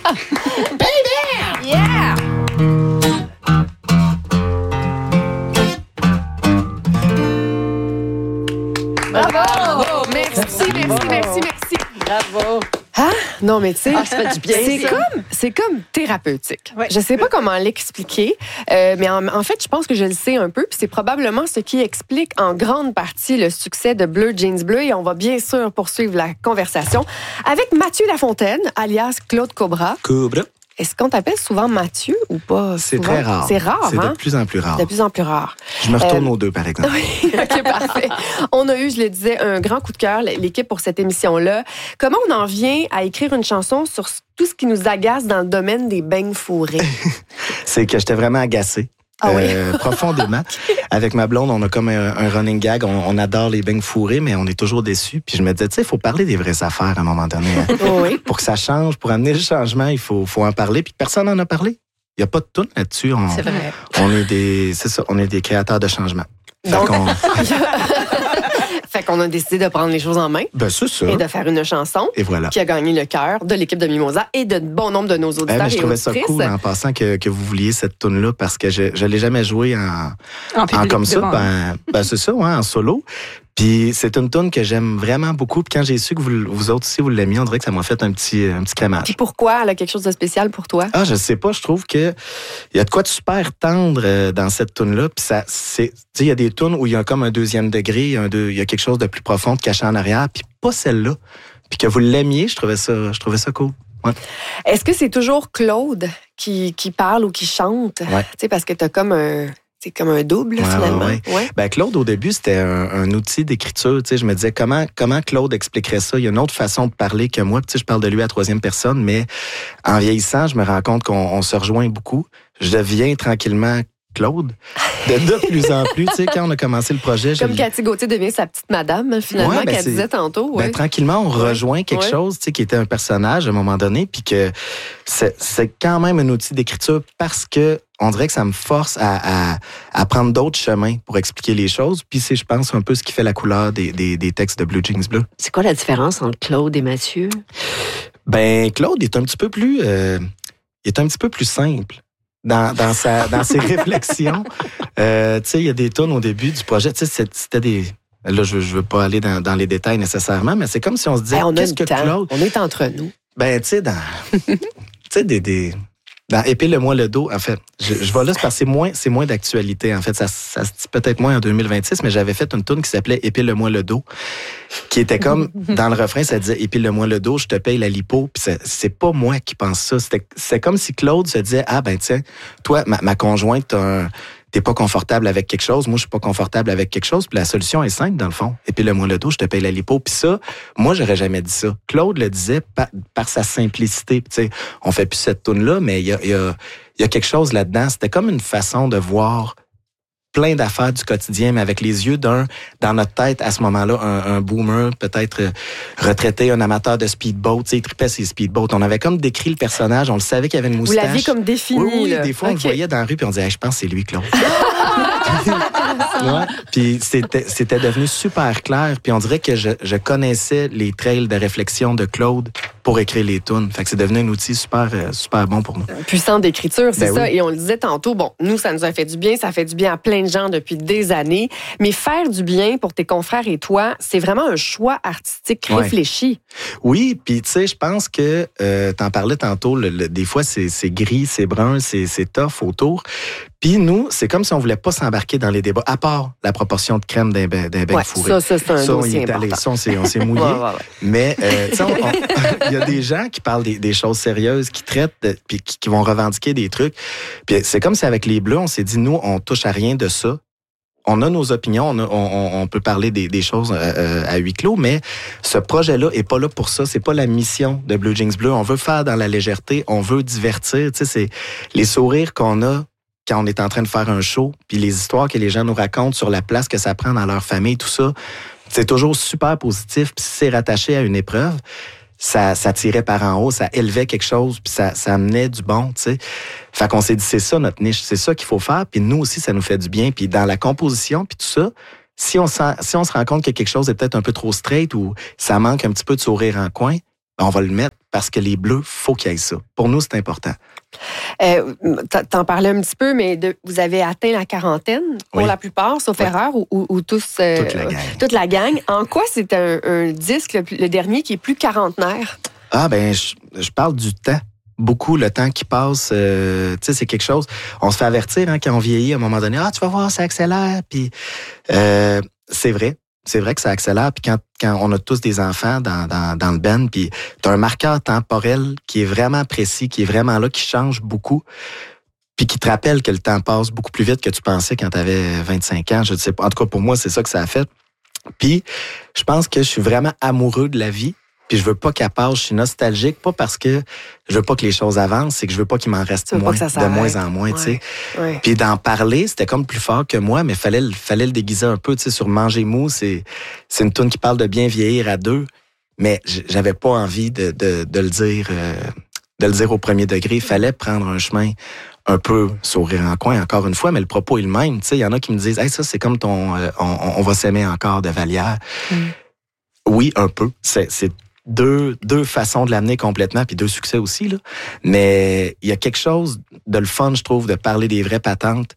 Baby! Yeah! Bravo! Merci. Bravo! Ah, non, mais tu sais, ça fait du bien, c'est comme thérapeutique. Ouais. Je sais pas comment l'expliquer, mais en fait, je pense que je le sais un peu, puis c'est probablement ce qui explique en grande partie le succès de Bleu Jeans Bleu, et on va bien sûr poursuivre la conversation avec Mathieu Lafontaine, alias Claude Cobra. Cobra. Est-ce qu'on t'appelle souvent Mathieu ou pas? C'est souvent? très rare. C'est rare, C'est hein? de plus en plus rare. De plus en plus rare. Je me retourne aux deux, par exemple. Oui, OK, parfait. On a eu, je le disais, un grand coup de cœur, l'équipe, pour cette émission-là. Comment on en vient à écrire une chanson sur tout ce qui nous agace dans le domaine des beignes fourrés? C'est que j'étais vraiment agacé. Ah oui? Profondément. Avec ma blonde, on a comme un running gag. On adore les beignes fourrés, mais on est toujours déçus. Puis je me disais, tu sais, il faut parler des vraies affaires à un moment donné. Hein. Oui. Pour que ça change, pour amener le changement, il faut en parler. Puis personne n'en a parlé. Il n'y a pas de toune là-dessus. C'est vrai. On est des créateurs de changement. Donc, fait qu'on a décidé de prendre les choses en main Ben, c'est ça. et de faire une chanson Et voilà. qui a gagné le cœur de l'équipe de Mimosa et de bon nombre de nos auditeurs Mais je et trouvais ça auditrices. cool en passant que vous vouliez cette toune-là parce que je ne l'ai jamais jouée en comme ça. Ben, c'est ça, ouais, en solo. Puis c'est une toune que j'aime vraiment beaucoup. Puis quand j'ai su que vous autres aussi, vous l'aimiez, on dirait que ça m'a fait un petit crémage. Puis pourquoi elle a quelque chose de spécial pour toi? Ah, je sais pas, je trouve que il y a de quoi de super tendre dans cette toune-là. Puis ça, tu sais, il y a des tounes où il y a comme un deuxième degré, il y a quelque chose de plus profond de caché en arrière, puis pas celle-là. Puis que vous l'aimiez, je trouvais ça cool. Ouais. Est-ce que c'est toujours Claude qui parle ou qui chante? Ouais. Tu sais, parce que t'as comme c'est comme un double, finalement. Ouais. Ben, Claude, au début, c'était un outil d'écriture. Tu sais, je me disais, comment Claude expliquerait ça? Il y a une autre façon de parler que moi. Tu sais, je parle de lui à troisième personne, mais en vieillissant, je me rends compte qu'on se rejoint beaucoup. Je deviens tranquillement Claude. De plus en plus, tu sais, quand on a commencé le projet... Comme Cathy Gauthier devient sa petite madame, finalement, Ouais, ben qu'elle disait tantôt. Ouais. Ben, tranquillement, on rejoint quelque chose, tu sais, qui était un personnage à un moment donné, puis que c'est quand même un outil d'écriture parce que on dirait que ça me force à prendre d'autres chemins pour expliquer les choses. Puis c'est, je pense, un peu ce qui fait la couleur des textes de Bleu Jeans Bleu. C'est quoi la différence entre Claude et Mathieu? Ben, Claude est un petit peu plus simple. Dans ses réflexions. Tu sais, il y a des tunes au début du projet. Tu sais, c'était des... Là, je veux pas aller dans les détails nécessairement, mais c'est comme si on se disait, qu'est-ce que Claude... On est entre nous. Ben, tu sais, tu sais, dans Épile-moi le dos, en fait, je vais là parce que c'est moins d'actualité. En fait, ça se dit peut-être moins en 2026, mais j'avais fait une tune qui s'appelait Épile-moi le dos, qui était comme, dans le refrain, ça disait Épile-moi le dos, je te paye la lipo. Puis c'est pas moi qui pense ça. C'est comme si Claude se disait, ah ben tiens, toi, ma conjointe, t'es pas confortable avec quelque chose, moi je suis pas confortable avec quelque chose, puis la solution est simple dans le fond. Épile-moi le dos, je te paye la lipo. Puis ça, moi j'aurais jamais dit ça. Claude le disait par sa simplicité. Tu sais, on fait plus cette toune-là, mais il y a quelque chose là-dedans. C'était comme une façon de voir plein d'affaires du quotidien, mais avec les yeux dans notre tête, à ce moment-là, un boomer, peut-être retraité, un amateur de speedboat, tu sais, il tripait ses speedboats. On avait comme décrit le personnage, on le savait qu'il y avait une moustache. Vous l'aviez comme défini, oui, là. Des fois, on le voyait dans la rue, puis on disait, hey, je pense que c'est lui, Claude. Ouais. Puis c'était devenu super clair, puis on dirait que je connaissais les trails de réflexion de Claude pour écrire les tunes. Fait que c'est devenu un outil super bon pour nous. Puissant d'écriture, c'est Ben ça. oui. Et on le disait tantôt, bon, nous, ça nous a fait du bien, ça fait du bien à plein de gens depuis des années. Mais faire du bien pour tes confrères et toi, c'est vraiment un choix artistique réfléchi. Oui, puis tu sais, je pense que t'en parlais tantôt, des fois c'est gris, c'est brun, c'est tough autour. Puis nous, c'est comme si on voulait pas s'embarquer dans les débats, à part la proportion de crème d'un bec fourré. Ça, c'est un dossier important. On s'est mouillé. Ouais. Mais tu sais, il y a des gens qui parlent des choses sérieuses, qui traitent, puis qui vont revendiquer des trucs. Puis c'est comme si avec les Bleus, on s'est dit, nous, on touche à rien de ça. On a nos opinions, on peut parler des choses à huis clos, mais ce projet-là est pas là pour ça. C'est pas la mission de Bleu Jeans Bleu. On veut faire dans la légèreté, on veut divertir. Tu sais, c'est les sourires qu'on a quand on est en train de faire un show, puis les histoires que les gens nous racontent sur la place que ça prend dans leur famille, tout ça, c'est toujours super positif. Puis si c'est rattaché à une épreuve, ça tirait par en haut, ça élevait quelque chose, puis ça amenait du bon, tu sais. Fait qu'on s'est dit, c'est ça notre niche, c'est ça qu'il faut faire, puis nous aussi, ça nous fait du bien. Puis dans la composition, puis tout ça, si on se rend compte que quelque chose est peut-être un peu trop straight ou ça manque un petit peu de sourire en coin, ben, on va le mettre parce que les Bleus, faut qu'il y ait ça. Pour nous, c'est important. T'en parlais un petit peu, mais vous avez atteint la quarantaine pour la plupart, sauf erreur, ou tous... toute la gang. En quoi c'est un disque, le dernier, qui est plus quarantenaire? Ah, ben, je parle du temps. Beaucoup, le temps qui passe, tu sais, c'est quelque chose... On se fait avertir quand on vieillit, à un moment donné, « Ah, tu vas voir, ça accélère. » Puis c'est vrai. C'est vrai que ça accélère. Puis quand on a tous des enfants dans le band, puis t'as un marqueur temporel qui est vraiment précis, qui est vraiment là, qui change beaucoup, puis qui te rappelle que le temps passe beaucoup plus vite que tu pensais quand t'avais 25 ans. Je ne sais pas. En tout cas, pour moi, c'est ça que ça a fait. Puis je pense que je suis vraiment amoureux de la vie. Puis je veux pas qu'elle passe, je suis nostalgique, pas parce que je veux pas que les choses avancent, c'est que je veux pas qu'il m'en reste de moins en moins, tu sais. Ouais. Puis d'en parler, c'était comme plus fort que moi, mais fallait le déguiser un peu, tu sais, sur Manger mou, c'est une toune qui parle de bien vieillir à deux, mais j'avais pas envie de le dire au premier degré, il fallait prendre un chemin un peu sourire en coin, encore une fois, mais le propos est le même, tu sais, il y en a qui me disent « Hey, ça, c'est comme ton on va s'aimer encore » de Vallière. Oui, un peu, c'est deux façons de l'amener complètement, puis deux succès aussi, là. Mais il y a quelque chose de le fun, je trouve, de parler des vraies patentes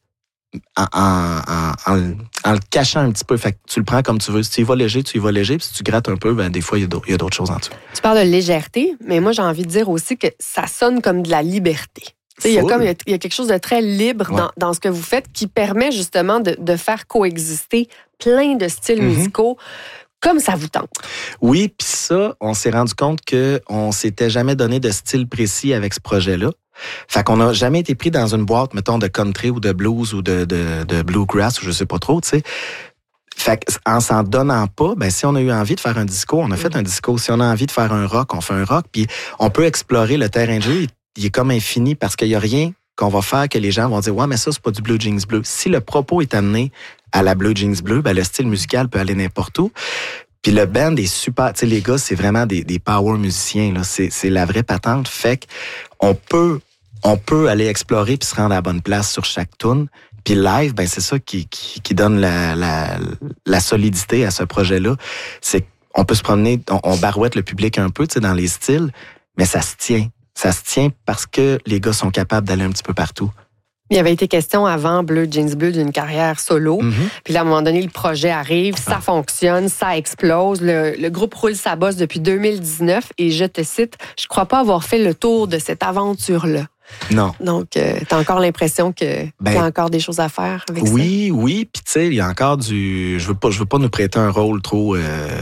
en le cachant un petit peu. Fait que tu le prends comme tu veux. Si tu y vas léger, tu y vas léger. Puis si tu grattes un peu, ben des fois, il y a d'autres choses en dessous. Tu parles de légèreté, mais moi, j'ai envie de dire aussi que ça sonne comme de la liberté. Il y a quelque chose de très libre dans ce que vous faites qui permet justement de faire coexister plein de styles musicaux comme ça vous tente. Oui, puis ça, on s'est rendu compte qu'on s'était jamais donné de style précis avec ce projet-là. Fait qu'on n'a jamais été pris dans une boîte, mettons, de country ou de blues ou de bluegrass ou je sais pas trop, tu sais. Fait qu'en s'en donnant pas, ben si on a eu envie de faire un disco, on a fait un disco. Si on a envie de faire un rock, on fait un rock. Puis on peut explorer le terrain de jeu. Il est comme infini parce qu'il y a rien qu'on va faire que les gens vont dire « Ouais, mais ça, c'est pas du Blue Jeans Bleu. » Si le propos est amené à la Blue Jeans Bleu, ben le style musical peut aller n'importe où. Puis le band est super. Tu sais, les gars, c'est vraiment des power musiciens, là. C'est la vraie patente. Fait qu'on peut aller explorer puis se rendre à la bonne place sur chaque tune. Puis live, ben c'est ça qui donne la solidité à ce projet-là. C'est qu'on peut se promener, on barouette le public un peu, tu sais, dans les styles, mais ça se tient. Ça se tient parce que les gars sont capables d'aller un petit peu partout. Il y avait été question avant Bleu Jeans Bleu d'une carrière solo. Puis là, à un moment donné, le projet arrive, ça fonctionne, ça explose. Le groupe roule sa bosse depuis 2019 et je te cite, je crois pas avoir fait le tour de cette aventure-là. Non. Donc, t'as encore l'impression qu'il y a encore des choses à faire avec ça? Oui. Puis tu sais, il y a encore du... Je veux pas nous prêter un rôle trop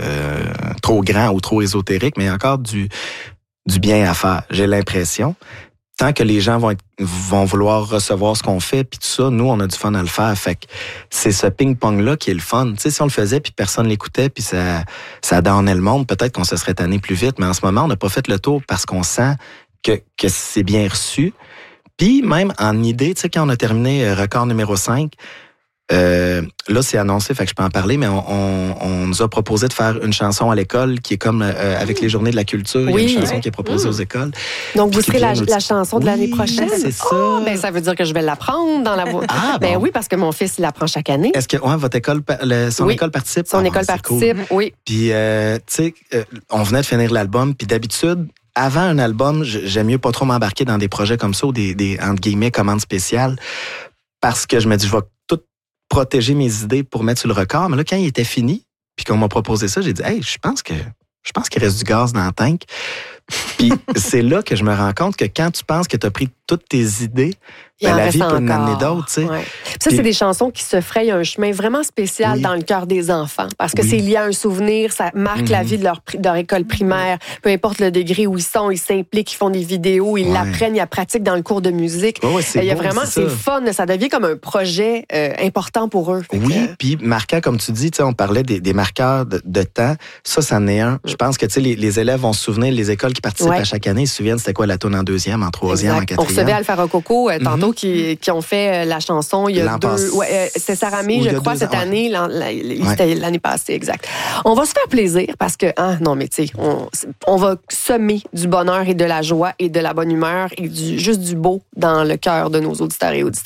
grand ou trop ésotérique, mais il y a encore du bien à faire, j'ai l'impression. Tant que les gens vont vouloir recevoir ce qu'on fait, puis tout ça, nous, on a du fun à le faire. Fait que c'est ce ping-pong-là qui est le fun. Tu sais, si on le faisait, puis personne l'écoutait, puis ça donnait le monde, peut-être qu'on se serait tanné plus vite. Mais en ce moment, on n'a pas fait le tour parce qu'on sent que c'est bien reçu. Puis même en idée, tu sais, quand on a terminé record numéro 5, là, c'est annoncé, fait que je peux en parler, mais on nous a proposé de faire une chanson à l'école qui est comme avec les journées de la culture. Il y a une chanson qui est proposée aux écoles. Donc, vous serez la chanson de l'année prochaine? C'est ça. Oh, ben, ça veut dire que je vais l'apprendre dans la voix. Ben oui, parce que mon fils, il l'apprend chaque année. Est-ce que votre école, son école participe? Son école participe, cool. Oui. Puis, tu sais, on venait de finir l'album, puis d'habitude, avant un album, j'aime mieux pas trop m'embarquer dans des projets comme ça ou des entre guillemets, commandes spéciales, parce que je me dis, je vais protéger mes idées pour mettre sur le record. Mais là, quand il était fini, puis qu'on m'a proposé ça, j'ai dit, hey, je pense qu'il reste du gaz dans la tank. Puis c'est là que je me rends compte que quand tu penses que tu as pris toutes tes idées, ben, la vie peut en amener d'autres, tu sais. Ouais. Ça, c'est des chansons qui se frayent un chemin vraiment spécial dans le cœur des enfants. Parce que c'est lié à un souvenir, ça marque la vie de leur école primaire. Peu importe le degré où ils sont, ils s'impliquent, ils font des vidéos, ils l'apprennent, ils la pratiquent dans le cours de musique. Il y a vraiment, c'est fun, ça devient comme un projet important pour eux. Puis marquant, comme tu dis, on parlait des marqueurs de temps. Ça en est un. Je pense que les élèves vont se souvenir, les écoles qui participent à chaque année, ils se souviennent c'était quoi la toune en 2e, en 3e, en 4e. On recevait Alpha Rococo tantôt qui ont fait la chanson il y a 2... c'est Sarah May, je crois, cette année. C'était l'année passée, exact. On va se faire plaisir parce que, non, mais tu sais, on va semer du bonheur et de la joie et de la bonne humeur et juste du beau dans le cœur de nos auditeurs et auditrices.